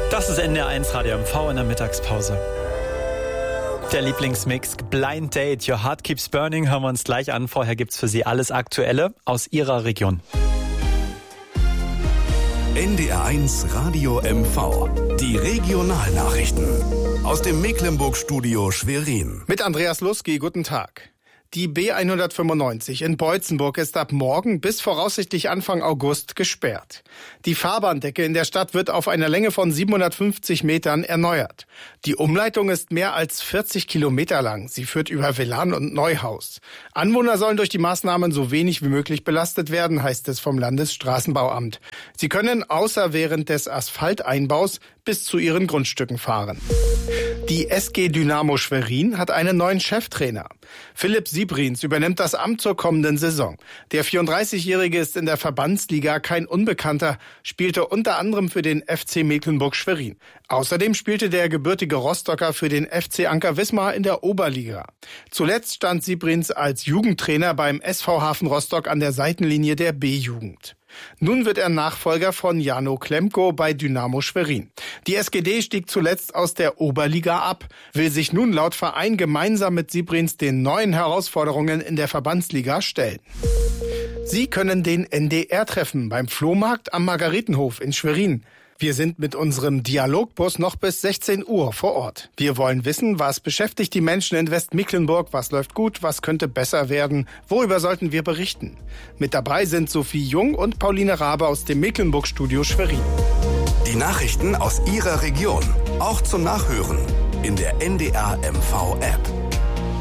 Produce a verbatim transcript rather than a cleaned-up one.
Das ist N D R eins Radio M V in der Mittagspause. Der Lieblingsmix Blind Date, Your Heart Keeps Burning, hören wir uns gleich an. Vorher gibt's für Sie alles Aktuelle aus Ihrer Region. N D R eins Radio M V. Die Regionalnachrichten aus dem Mecklenburg-Studio Schwerin. Mit Andreas Lusky, guten Tag. Die B hundertfünfundneunzig in Beutzenburg ist ab morgen bis voraussichtlich Anfang August gesperrt. Die Fahrbahndecke in der Stadt wird auf einer Länge von siebenhundertfünfzig Metern erneuert. Die Umleitung ist mehr als vierzig Kilometer lang. Sie führt über Villan und Neuhaus. Anwohner sollen durch die Maßnahmen so wenig wie möglich belastet werden, heißt es vom Landesstraßenbauamt. Sie können außer während des Asphalteinbaus bis zu ihren Grundstücken fahren. Die S G Dynamo Schwerin hat einen neuen Cheftrainer. Philipp Siebrins übernimmt das Amt zur kommenden Saison. Der vierunddreißigjährige ist in der Verbandsliga kein Unbekannter, spielte unter anderem für den F C Mecklenburg-Schwerin. Außerdem spielte der gebürtige Rostocker für den F C Anker Wismar in der Oberliga. Zuletzt stand Siebrins als Jugendtrainer beim S V Hafen Rostock an der Seitenlinie der B-Jugend. Nun wird er Nachfolger von Jano Klemko bei Dynamo Schwerin. Die S G D stieg zuletzt aus der Oberliga ab, will sich nun laut Verein gemeinsam mit Siebrins den neuen Herausforderungen in der Verbandsliga stellen. Sie können den N D R treffen beim Flohmarkt am Margaretenhof in Schwerin. Wir sind mit unserem Dialogbus noch bis sechzehn Uhr vor Ort. Wir wollen wissen, was beschäftigt die Menschen in Westmecklenburg, was läuft gut, was könnte besser werden, worüber sollten wir berichten. Mit dabei sind Sophie Jung und Pauline Rabe aus dem Mecklenburg-Studio Schwerin. Die Nachrichten aus Ihrer Region, auch zum Nachhören in der N D R M V App.